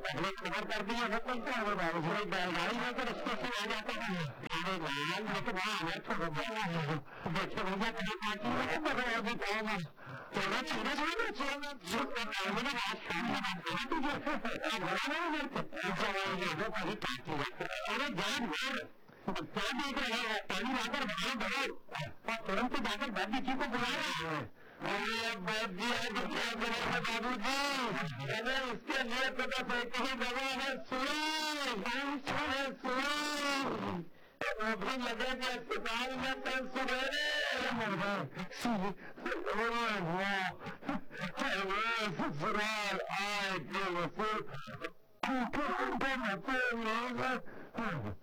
पहले खबर कर दी है बैलगाड़ी लेकर स्टेशन आ जाते हैं। अरे लाल मैं तो वहाँ अनर्थ हो गया। देखो भैया कहीं पार्टी है बगैर अभी टाइम है चलो छीने छीने चलो झूठ बताओ मुझे आज शाम में बात करा तुझे घोड़ा नहीं मिलते चलो कहीं पार्टी है। अरे जान भर क्या देख रहे हैं पानी लाकर भाई बढ़ो और तुरंत जाकर बाबू जी को बुला रहे हैं। अरे बाबू आज क्या करेगा बाबू जी अरे उसके लिए तो बस एक ही दवा है भी लगेगा अस्पताल में कल सवेरे ससुराल आए